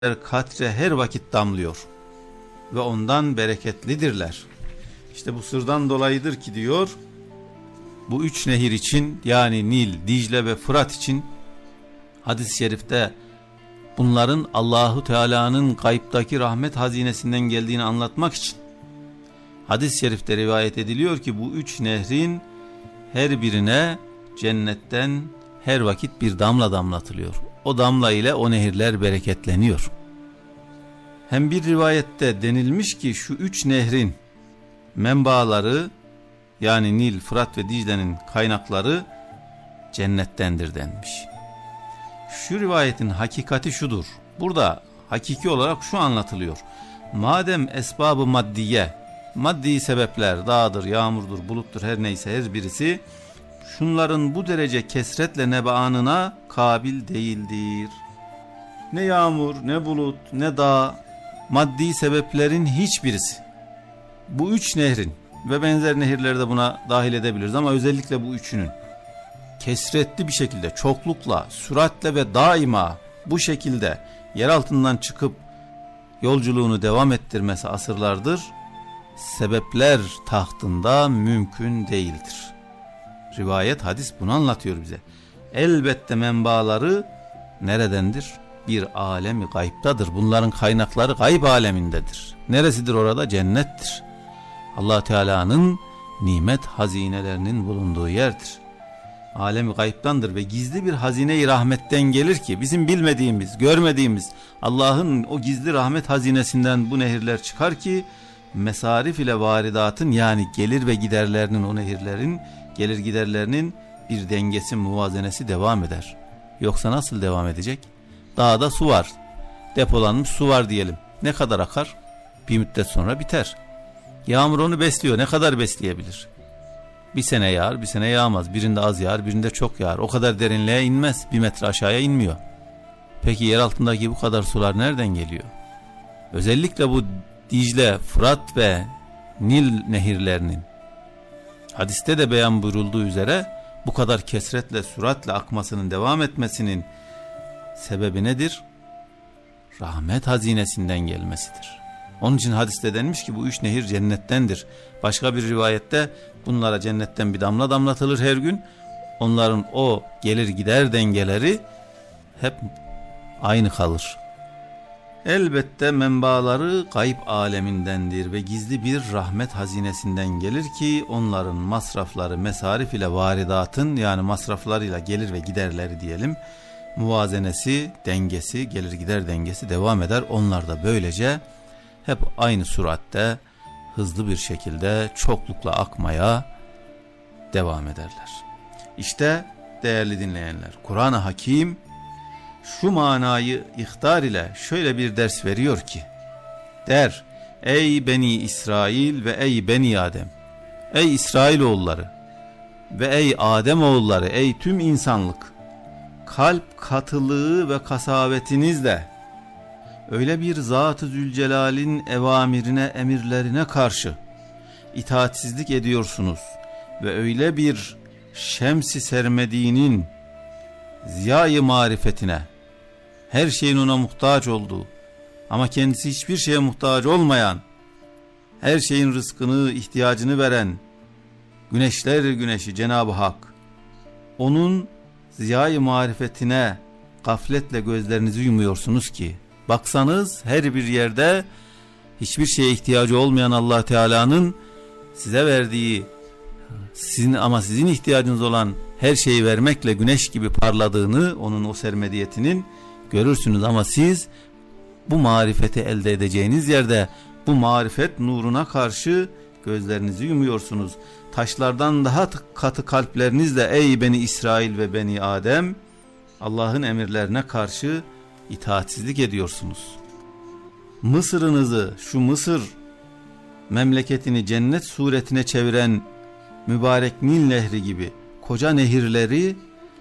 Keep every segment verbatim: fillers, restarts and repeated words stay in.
katre her vakit damlıyor ve ondan bereketlidirler. İşte bu sırdan dolayıdır ki diyor, bu üç nehir için, yani Nil, Dicle ve Fırat için hadis-i şerifte bunların Allahu Teala'nın gaybdaki rahmet hazinesinden geldiğini anlatmak için hadis-i şerifte rivayet ediliyor ki bu üç nehrin her birine cennetten her vakit bir damla damlatılıyor. O damla ile o nehirler bereketleniyor. Hem bir rivayette denilmiş ki şu üç nehrin menbaları, yani Nil, Fırat ve Dicle'nin kaynakları cennettendir denmiş. Şu rivayetin hakikati şudur. Burada hakiki olarak şu anlatılıyor. Madem esbab-ı maddiye, maddi sebepler, dağdır, yağmurdur, buluttur, her neyse her birisi şunların bu derece kesretle nebaanına kabil değildir. Ne yağmur, ne bulut, ne dağ, maddi sebeplerin hiçbirisi. Bu üç nehrin ve benzer nehirleri de buna dahil edebiliriz ama özellikle bu üçünün kesretli bir şekilde, çoklukla, süratle ve daima bu şekilde yer altından çıkıp yolculuğunu devam ettirmesi asırlardır sebepler tahtında mümkün değildir. Rivayet, hadis bunu anlatıyor bize. Elbette menbaları neredendir? Bir alemi gaybtadır. Bunların kaynakları gayb alemindedir. Neresidir orada? Cennettir. Allah Teala'nın nimet hazinelerinin bulunduğu yerdir. Alemi gaybtandır ve gizli bir hazine-i rahmetten gelir ki bizim bilmediğimiz, görmediğimiz Allah'ın o gizli rahmet hazinesinden bu nehirler çıkar ki mesarif ile varidatın, yani gelir ve giderlerinin, o nehirlerin gelir giderlerinin bir dengesi, muvazenesi devam eder. Yoksa nasıl devam edecek? Dağda su var, depolanmış su var diyelim. Ne kadar akar? Bir müddet sonra biter. Yağmur onu besliyor. Ne kadar besleyebilir? Bir sene yağar, bir sene yağmaz. Birinde az yağar, birinde çok yağar. O kadar derinliğe inmez. Bir metre aşağıya inmiyor. Peki yer altındaki bu kadar sular nereden geliyor? Özellikle bu Dicle, Fırat ve Nil nehirlerinin hadiste de beyan buyurulduğu üzere bu kadar kesretle, süratle akmasının devam etmesinin sebebi nedir? Rahmet hazinesinden gelmesidir. Onun için hadiste denmiş ki bu üç nehir cennettendir. Başka bir rivayette bunlara cennetten bir damla damlatılır her gün. Onların o gelir gider dengeleri hep aynı kalır. Elbette menbaları gayb alemindendir ve gizli bir rahmet hazinesinden gelir ki onların masrafları mesarif ile varidatın, yani masraflarıyla gelir ve giderleri diyelim, muvazenesi, dengesi, gelir gider dengesi devam eder. Onlar da böylece hep aynı süratte, hızlı bir şekilde çoklukla akmaya devam ederler. İşte değerli dinleyenler, Kur'an-ı Hakim şu manayı ihtar ile şöyle bir ders veriyor ki, der: ey Beni İsrail ve ey Beni Adem, ey İsrailoğulları ve ey Adem oğulları, ey tüm insanlık, kalp katılığı ve kasavetinizle öyle bir Zat-ı Zülcelal'in evamirine, emirlerine karşı itaatsizlik ediyorsunuz ve öyle bir şems-i sermediğinin ziya-i marifetine, her şeyin ona muhtaç olduğu ama kendisi hiçbir şeye muhtaç olmayan, her şeyin rızkını, ihtiyacını veren güneşler güneşi Cenab-ı Hak, onun ziya-i marifetine gafletle gözlerinizi yumuyorsunuz ki baksanız her bir yerde hiçbir şeye ihtiyacı olmayan Allah Teala'nın size verdiği, sizin ama sizin ihtiyacınız olan her şeyi vermekle güneş gibi parladığını, onun o sermediyetinin görürsünüz ama siz bu marifeti elde edeceğiniz yerde bu marifet nuruna karşı gözlerinizi yumuyorsunuz. Taşlardan daha katı kalplerinizle ey Beni İsrail ve Beni Adem, Allah'ın emirlerine karşı itaatsizlik ediyorsunuz. Mısır'ınızı, şu Mısır memleketini cennet suretine çeviren mübarek Nil Nehri gibi koca nehirleri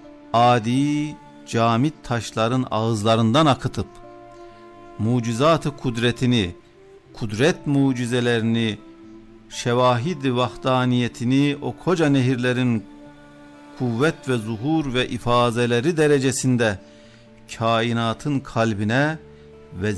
adi camit taşların ağızlarından akıtıp mucizat-ı kudretini, kudret mucizelerini, şevahid-i vahdaniyetini o koca nehirlerin kuvvet ve zuhur ve ifazeleri derecesinde kainatın kalbine ve